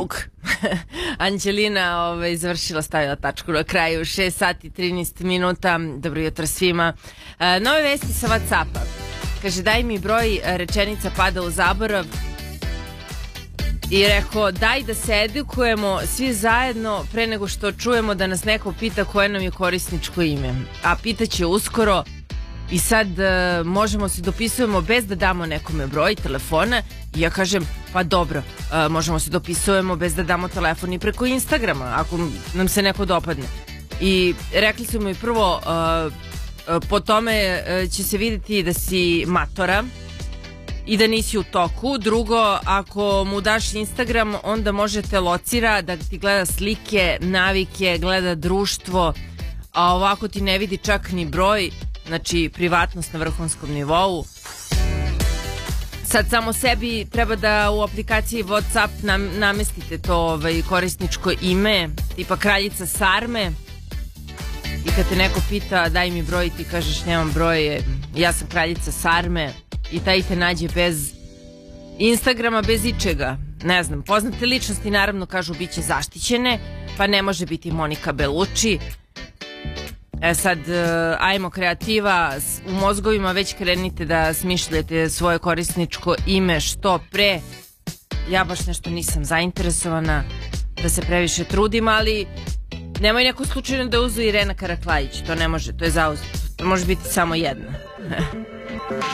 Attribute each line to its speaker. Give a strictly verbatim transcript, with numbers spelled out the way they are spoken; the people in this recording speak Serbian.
Speaker 1: drug. Anđelina ovaj, završila, stavila tačku na kraju, šest sati trinaest minuta. Dobro jutro svima. E, nove vesti sa WhatsAppa. Kaže, daj mi broj, rečenica pada u zaborav. I rekao, daj da se edukujemo svi zajedno pre nego što čujemo da nas neko pita koje nam je korisničko ime. A pitaće uskoro. I sad uh, možemo se dopisujemo bez da damo nekome broj telefona. I ja kažem, pa dobro, uh, možemo se dopisujemo bez da damo telefon i preko Instagrama, ako nam se neko dopadne. I rekli su mi prvo, uh, uh, po tome uh, će se vidjeti da si matora i da nisi u toku. Drugo, ako mu daš Instagram, onda možete locira da ti gleda slike, navike, gleda društvo, a ovako ti ne vidi čak ni broj. Znači, privatnost na vrhunskom nivou. Sad samo sebi treba da u aplikaciji WhatsApp nam, namestite to ovaj, korisničko ime, tipa kraljica Sarme. I kad te neko pita daj mi broj, ti kažeš nemam broj, ja sam kraljica Sarme. I taj te nađe bez Instagrama, bez ičega. Ne znam, poznate ličnosti naravno kažu bit će zaštićene, pa ne može biti Monika Belucci. E sad, ajmo kreativa, u mozgovima već krenite da smišljate svoje korisničko ime što pre. Ja baš nešto nisam zainteresovana da se previše trudim, ali nemoj neko slučajno da uzu Irena Karaklajić, to ne može, to je zauzeto, to može biti samo jedna.